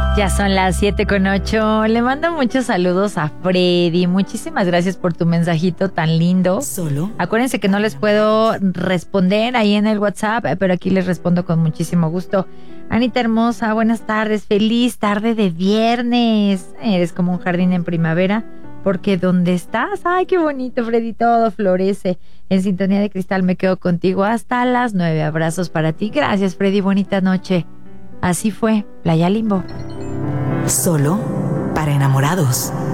Ya son las 7:08. Le mando muchos saludos a Freddy. Muchísimas gracias por tu mensajito tan lindo. Solo. Acuérdense que no les puedo responder ahí en el WhatsApp, pero aquí les respondo con muchísimo gusto. Anita hermosa, buenas tardes. Feliz tarde de viernes. Eres como un jardín en primavera, porque donde estás, ay, qué bonito, Freddy, todo florece. En sintonía de cristal me quedo contigo hasta las 9. Abrazos para ti. Gracias, Freddy. Bonita noche. Así fue, Playa Limbo. Solo para enamorados.